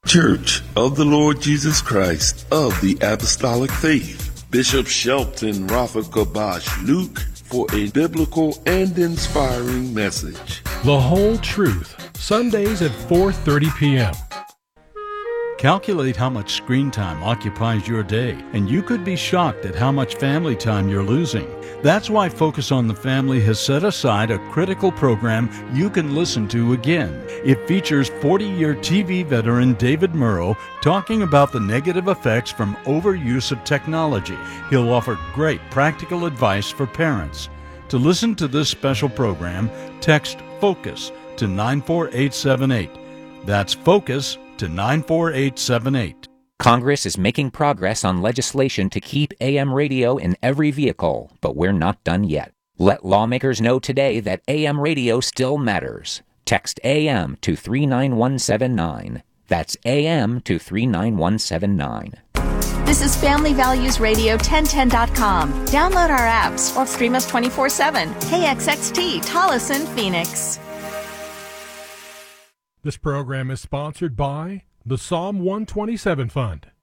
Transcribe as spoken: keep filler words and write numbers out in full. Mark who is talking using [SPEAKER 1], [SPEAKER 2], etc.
[SPEAKER 1] Church of the Lord Jesus Christ of the Apostolic Faith, Bishop Shelton Rafa Kabash Luke, for a biblical and inspiring message.
[SPEAKER 2] The Whole Truth, Sundays at four thirty p.m.
[SPEAKER 3] Calculate how much screen time occupies your day, and you could be shocked at how much family time you're losing. That's why Focus on the Family has set aside a critical program you can listen to again. It features forty-year T V veteran David Murrow talking about the negative effects from overuse of technology. He'll offer great practical advice for parents. To listen to this special program, text FOCUS to nine four eight seven eight. That's FOCUS to nine four eight seven eight.
[SPEAKER 4] Congress is making progress on legislation to keep A M radio in every vehicle, but we're not done yet. Let lawmakers know today that A M radio still matters. Text A M to three nine one seven nine. That's A M to three nine one seven nine.
[SPEAKER 5] This is Family Values Radio ten ten dot com. Download our apps or stream us twenty-four seven. K X X T, Tolleson, Phoenix.
[SPEAKER 2] This program is sponsored by the Psalm one twenty-seven Fund.